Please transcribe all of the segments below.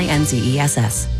RINZESS.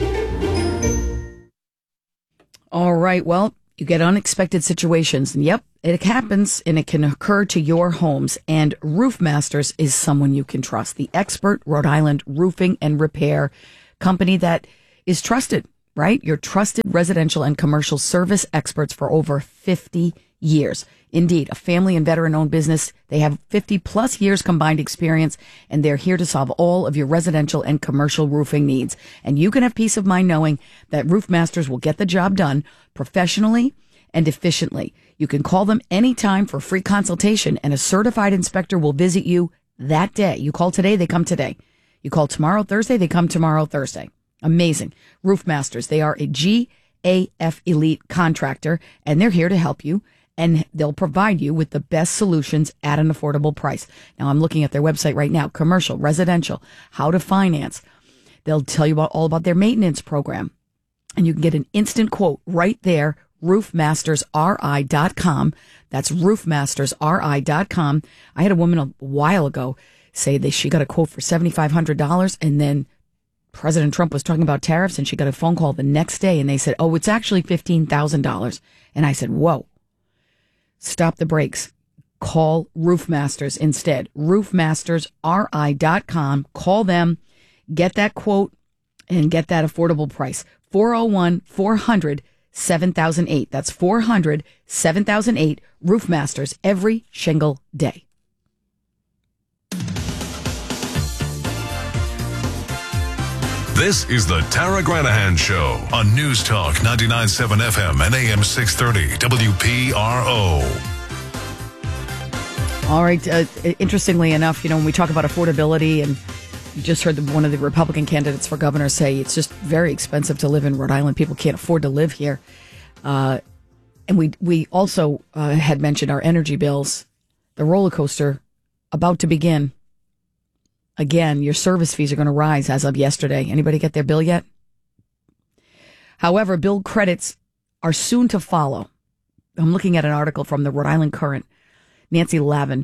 All right. Well, you get unexpected situations. And yep, it happens and it can occur to your homes. And Roof Masters is someone you can trust. The expert Rhode Island roofing and repair company that is trusted, right? Your trusted residential and commercial service experts for over 50 years. Indeed, a family and veteran-owned business. They have 50-plus years combined experience, and they're here to solve all of your residential and commercial roofing needs. And you can have peace of mind knowing that Roof Masters will get the job done professionally and efficiently. You can call them anytime for a free consultation, and a certified inspector will visit you that day. You call today, they come today. You call tomorrow, Thursday, they come tomorrow, Thursday. Amazing. Roof Masters, they are a GAF Elite contractor, and they're here to help you. And they'll provide you with the best solutions at an affordable price. Now, I'm looking at their website right now, commercial, residential, how to finance. They'll tell you all about their maintenance program. And you can get an instant quote right there, roofmastersri.com. That's roofmastersri.com. I had a woman a while ago say that she got a quote for $7,500, and then President Trump was talking about tariffs, and she got a phone call the next day, and they said, oh, it's actually $15,000. And I said, whoa. Stop the brakes. Call Roof Masters instead. Roofmastersri.com. Call them, get that quote, and get that affordable price. 401-400-7008. That's 400-7008. Roof Masters, every shingle day. This is the Tara Granahan Show on News Talk 99.7 FM and AM 630 WPRO. All right. Interestingly enough, when we talk about affordability, and you just heard one of the Republican candidates for governor say it's just very expensive to live in Rhode Island. People can't afford to live here. And we also had mentioned our energy bills, the roller coaster about to begin. Again, your service fees are going to rise as of yesterday. Anybody get their bill yet? However, bill credits are soon to follow. I'm looking at an article from the Rhode Island Current. Nancy Lavin.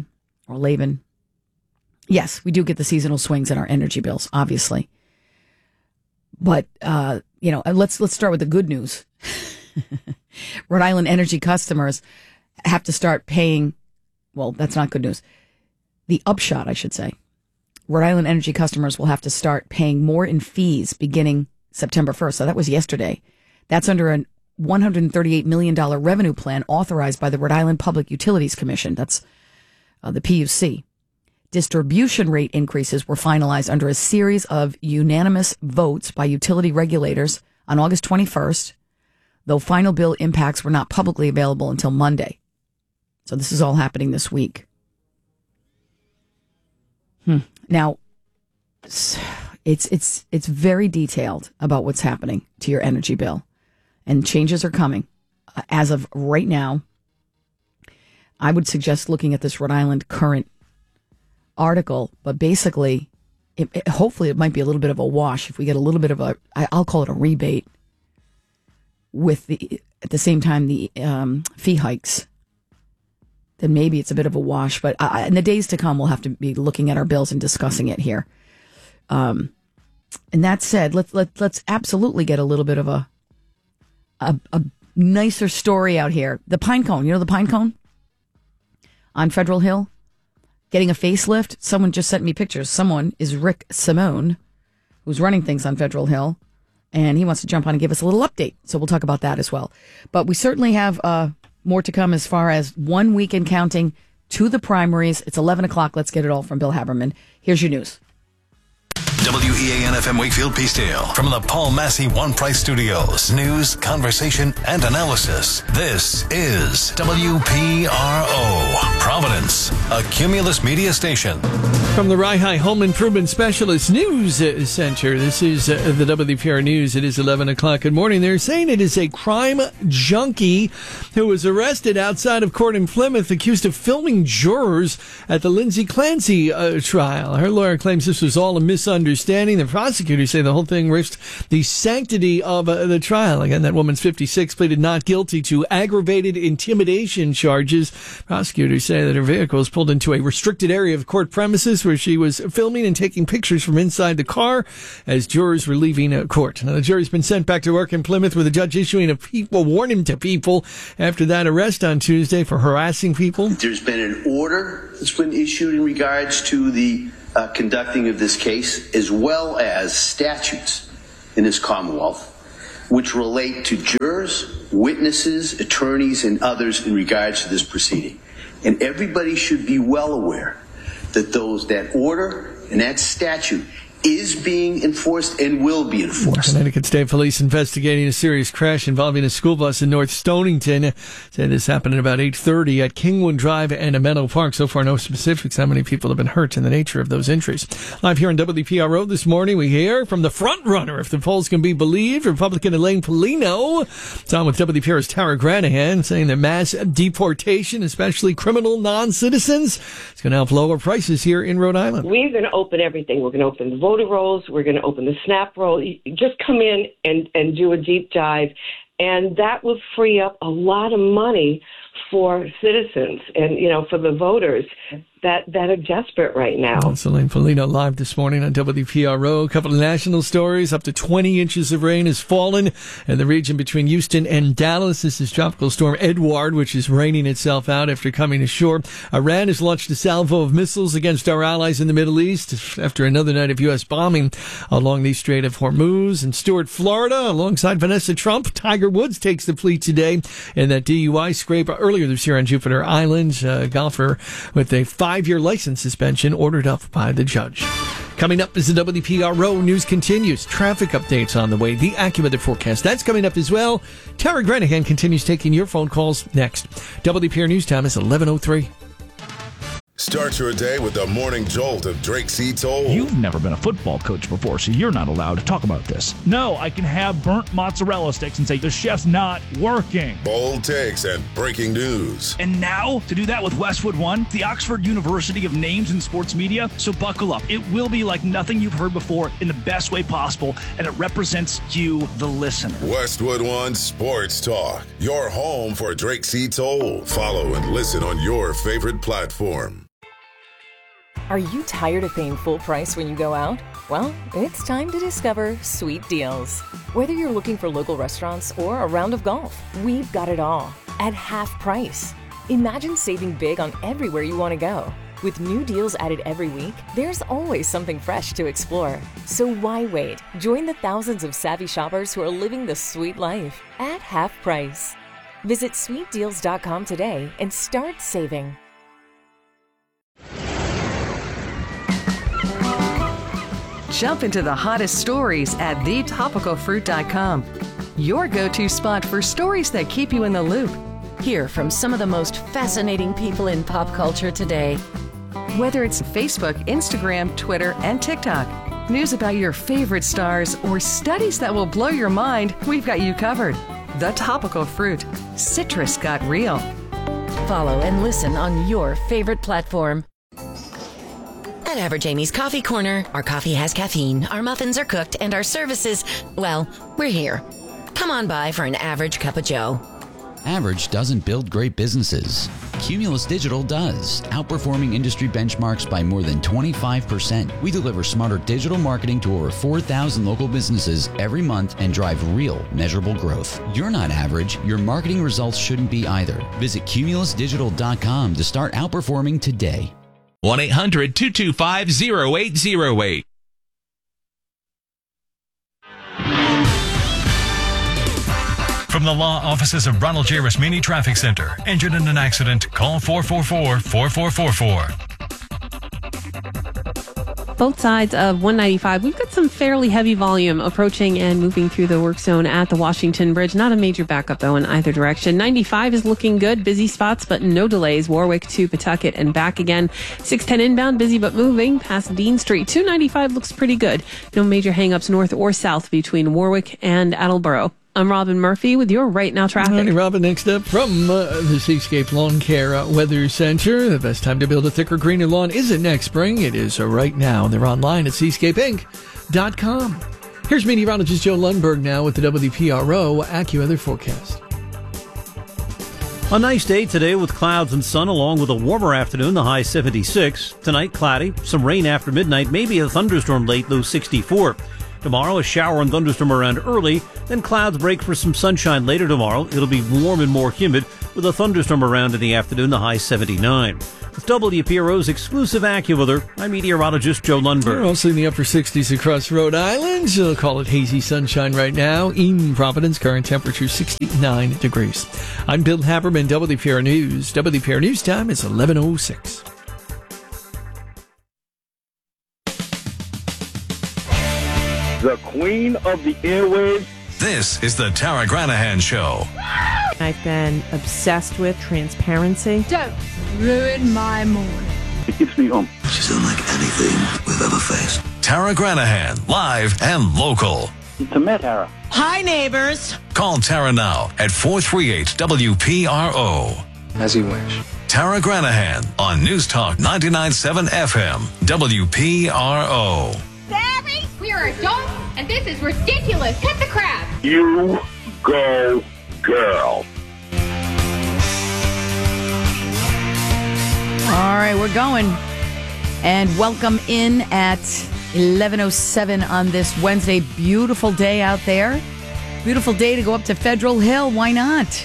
Yes, we do get the seasonal swings in our energy bills, obviously. But, let's start with the good news. Rhode Island energy customers have to start paying. Well, that's not good news. The upshot, I should say. Rhode Island energy customers will have to start paying more in fees beginning September 1st. So that was yesterday. That's under a $138 million revenue plan authorized by the Rhode Island Public Utilities Commission. That's the PUC. Distribution rate increases were finalized under a series of unanimous votes by utility regulators on August 21st, though final bill impacts were not publicly available until Monday. So this is all happening this week. Now, it's very detailed about what's happening to your energy bill, and changes are coming. As of right now, I would suggest looking at this Rhode Island Current article, but basically, hopefully it might be a little bit of a wash if we get a little bit of I'll call it a rebate with at the same time the fee hikes. Then maybe it's a bit of a wash. But in the days to come, we'll have to be looking at our bills and discussing it here. And that said, let's absolutely get a little bit of a nicer story out here. The Pine Cone, the Pine Cone on Federal Hill, getting a facelift. Someone just sent me pictures. Someone is Rick Simone, who's running things on Federal Hill, and he wants to jump on and give us a little update. So we'll talk about that as well. But we certainly have more to come as far as 1 week and counting to the primaries. It's 11 o'clock. Let's get it all from Bill Haberman. Here's your news. WEAN-FM Wakefield Peacedale from the Paul Massey One Price Studios. News, conversation, and analysis. This is WPRO, Providence, a Cumulus media station. From the Rye Home Improvement Specialist News Center, this is the WPR News. It is 11 o'clock. Good morning. They're saying it is a crime junkie who was arrested outside of court in Plymouth, accused of filming jurors at the Lindsay Clancy trial. Her lawyer claims this was all a misunderstanding. The prosecutors say the whole thing risked the sanctity of the trial. Again, that woman's 56, pleaded not guilty to aggravated intimidation charges. Prosecutors say say that her vehicle was pulled into a restricted area of court premises where she was filming and taking pictures from inside the car as jurors were leaving court. Now, the jury's been sent back to work in Plymouth with the judge issuing a warning to people after that arrest on Tuesday for harassing people. There's been an order that's been issued in regards to the conducting of this case, as well as statutes in this Commonwealth, which relate to jurors, witnesses, attorneys, and others in regards to this proceeding. And everybody should be well aware that that order and that statute is being enforced and will be enforced. Connecticut State Police investigating a serious crash involving a school bus in North Stonington. Say this happened at about 8:30 at Kingwood Drive and Menlo Park. So far, no specifics how many people have been hurt and the nature of those injuries. Live here on WPRO this morning, we hear from the front runner, if the polls can be believed, Republican Elaine Paulino. It's on with WPRO's Tara Granahan, saying that mass deportation, especially criminal non-citizens, is going to help lower prices here in Rhode Island. We're going to open everything. We're going to open the voter rolls. We're going to open the SNAP roll. You just come in and do a deep dive, and that will free up a lot of money for citizens and, for the voters that are desperate right now. That's Elaine Paulino live this morning on WPRO. A couple of national stories. Up to 20 inches of rain has fallen in the region between Houston and Dallas. This is Tropical Storm Edward, which is raining itself out after coming ashore. Iran has launched a salvo of missiles against our allies in the Middle East after another night of U.S. bombing along the Strait of Hormuz. In Stuart, Florida, alongside Vanessa Trump, Tiger Woods takes the fleet today in that DUI scrape earlier this year on Jupiter Island. Golfer with a 5-year license suspension ordered up by the judge. Coming up as the WPRO news continues. Traffic updates on the way. The AccuWeather forecast. That's coming up as well. Tara Granahan continues taking your phone calls next. WPR News Time is 11:03. Start your day with the morning jolt of Drake C. Toll. You've never been a football coach before, so you're not allowed to talk about this. No, I can have burnt mozzarella sticks and say the chef's not working. Bold takes and breaking news. And now, to do that with Westwood One, the Oxford University of Names in Sports Media. So buckle up. It will be like nothing you've heard before in the best way possible, and it represents you, the listener. Westwood One Sports Talk. Your home for Drake C. Toll. Follow and listen on your favorite platform. Are you tired of paying full price when you go out? Well, it's time to discover Sweet Deals. Whether you're looking for local restaurants or a round of golf, we've got it all at half price. Imagine saving big on everywhere you want to go. With new deals added every week, there's always something fresh to explore. So why wait? Join the thousands of savvy shoppers who are living the sweet life at half price. Visit sweetdeals.com today and start saving. Jump into the hottest stories at thetopicalfruit.com. Your go-to spot for stories that keep you in the loop. Hear from some of the most fascinating people in pop culture today. Whether it's Facebook, Instagram, Twitter, and TikTok, news about your favorite stars, or studies that will blow your mind, we've got you covered. The Topical Fruit. Citrus got real. Follow and listen on your favorite platform. At Average Amy's Coffee Corner, our coffee has caffeine, our muffins are cooked, and our services, well, we're here. Come on by for an average cup of joe. Average doesn't build great businesses. Cumulus Digital does, outperforming industry benchmarks by more than 25%. We deliver smarter digital marketing to over 4,000 local businesses every month and drive real, measurable growth. You're not average. Your marketing results shouldn't be either. Visit cumulusdigital.com to start outperforming today. 1-800-225-0808. From the law offices of Ronald J. Rasmini Traffic Center. Injured in an accident? Call 444-4444. Both sides of 195, we've got some fairly heavy volume approaching and moving through the work zone at the Washington Bridge. Not a major backup, though, in either direction. 95 is looking good. Busy spots, but no delays. Warwick to Pawtucket and back again. 610 inbound, busy but moving past Dean Street. 295 looks pretty good. No major hangups north or south between Warwick and Attleboro. I'm Robin Murphy with your Right Now traffic. All right, Robin, next up from the Seascape Lawn Care Weather Center. The best time to build a thicker, greener lawn isn't next spring. It is right now. They're online at seascapeinc.com. Here's meteorologist Joe Lundberg now with the WPRO AccuWeather forecast. A nice day today with clouds and sun along with a warmer afternoon, the high 76. Tonight, cloudy, some rain after midnight, maybe a thunderstorm late, low 64. Tomorrow, a shower and thunderstorm around early, then clouds break for some sunshine later tomorrow. It'll be warm and more humid with a thunderstorm around in the afternoon, the high 79. With WPRO's exclusive AccuWeather, I'm meteorologist Joe Lundberg. We're also in the upper 60s across Rhode Island. They'll call it hazy sunshine right now. In Providence, current temperature 69 degrees. I'm Bill Haberman, WPR News. WPR News time is 11:06. The queen of the airwaves. This is the Tara Granahan Show. I've been obsessed with transparency. Don't ruin my morning. It gives me home. She's unlike anything we've ever faced. Tara Granahan, live and local. To Met, Tara. Hi, neighbors. Call Tara now at 438-WPRO. As you wish. Tara Granahan on News Talk 99.7 FM, WPRO. Barry, we are adults, and this is ridiculous. Cut the crap. You go, girl. All right, we're going. And welcome in at 11:07 on this Wednesday. Beautiful day out there. Beautiful day to go up to Federal Hill. Why not?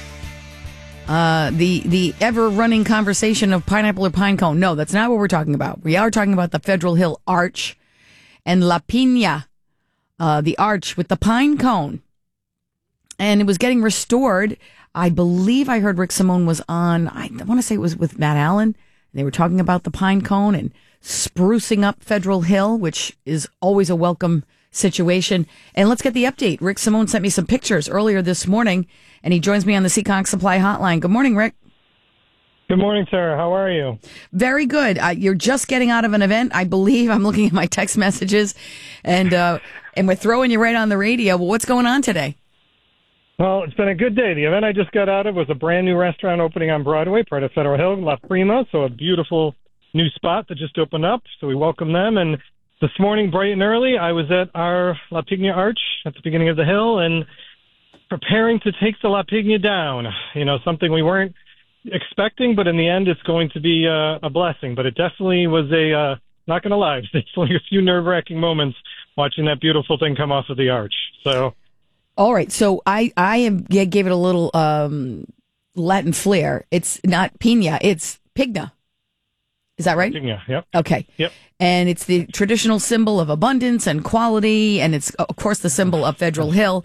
The ever-running conversation of pineapple or pine cone. No, that's not what we're talking about. We are talking about the Federal Hill Arch and La Pina, the arch with the pine cone. And it was getting restored. I believe I heard Rick Simone was on, I want to say it was with Matt Allen. They were talking about the pine cone and sprucing up Federal Hill, which is always a welcome situation. And let's get the update. Rick Simone sent me some pictures earlier this morning, and he joins me on the Seekonk Supply Hotline. Good morning, Rick. Good morning, Sarah. How are you? Very good. You're just getting out of an event, I believe. I'm looking at my text messages, and we're throwing you right on the radio. Well, what's going on today? Well, it's been a good day. The event I just got out of was a brand new restaurant opening on Broadway, part of Federal Hill, La Prima, so a beautiful new spot that just opened up, so we welcome them. And this morning, bright and early, I was at our La Pigna Arch at the beginning of the hill and preparing to take the La Pigna down. You know, something we weren't expecting, but in the end, it's going to be a blessing. But it definitely was not going to lie, definitely a few nerve-wracking moments watching that beautiful thing come off of the arch. So, all right. So I gave it a little Latin flair. It's not Pina, it's Pigna. Is that right? Pigna, yep. Okay. Yep. And it's the traditional symbol of abundance and quality, and it's, of course, the symbol of Federal Hill.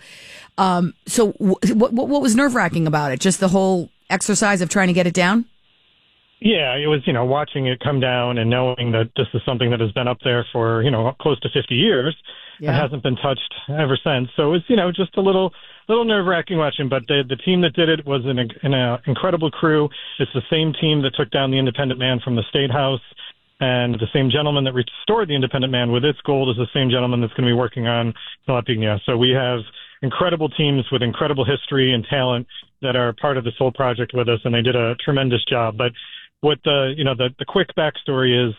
So what was nerve-wracking about it? Just the whole exercise of trying to get it down? Yeah, it was, watching it come down and knowing that this is something that has been up there for, close to 50 years. Yeah. It hasn't been touched ever since. So it's, just a little nerve-wracking watching. But the team that did it was an incredible crew. It's the same team that took down the Independent Man from the State House. And the same gentleman that restored the Independent Man with its gold is the same gentleman that's going to be working on La Pigna. So we have incredible teams with incredible history and talent that are part of this whole project with us, and they did a tremendous job. But what the quick backstory is,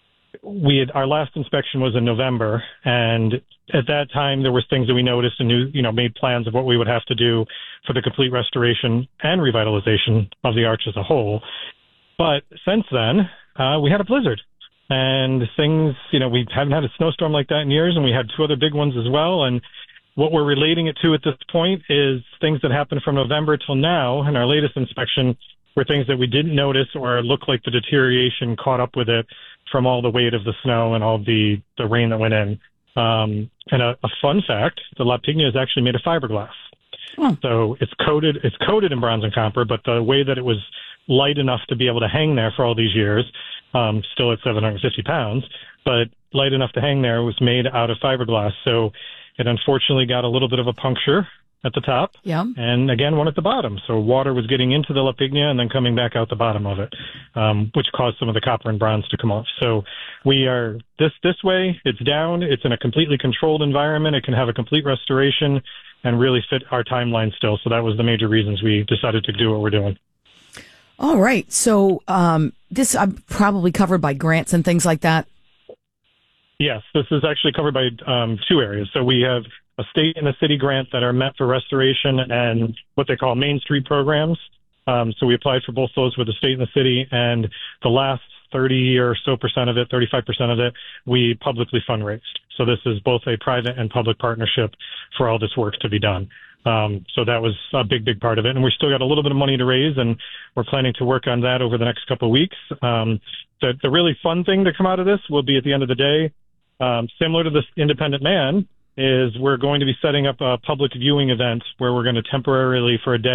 our last inspection was in November, and at that time there was things that we noticed and knew, made plans of what we would have to do for the complete restoration and revitalization of the arch as a whole. But since then, we had a blizzard. And things, we haven't had a snowstorm like that in years, and we had two other big ones as well. And what we're relating it to at this point is things that happened from November till now. In our latest inspection were things that we didn't notice or looked like the deterioration caught up with it from all the weight of the snow and all the rain that went in. And a fun fact, the La Pigna is actually made of fiberglass. So it's coated in bronze and copper, but the way that it was light enough to be able to hang there for all these years, still at 750 pounds, but light enough to hang there, was made out of fiberglass. So it unfortunately got a little bit of a puncture at the top, and again, one at the bottom. So water was getting into the La Pigna and then coming back out the bottom of it, which caused some of the copper and bronze to come off. So we are this way. It's down. It's in a completely controlled environment. It can have a complete restoration and really fit our timeline still. So that was the major reasons we decided to do what we're doing. All right. So this I'm probably covered by grants and things like that. Yes, this is actually covered by two areas. So we have a state and a city grant that are meant for restoration and what they call Main Street programs. So we applied for both those with the state and the city, and the last 30 or so percent of it, 35% of it, we publicly fundraised. So this is both a private and public partnership for all this work to be done. So that was a big, big part of it. And we still got a little bit of money to raise, and we're planning to work on that over the next couple of weeks. The really fun thing to come out of this will be at the end of the day, similar to this Independent Man, is we're going to be setting up a public viewing event where we're going to temporarily for a day